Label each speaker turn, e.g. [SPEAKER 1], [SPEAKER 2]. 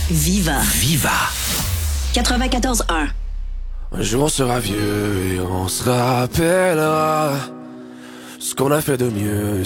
[SPEAKER 1] Viva.
[SPEAKER 2] Viva.
[SPEAKER 1] 94.1.
[SPEAKER 3] Un jour on sera vieux et on se rappellera ce qu'on a fait de mieux.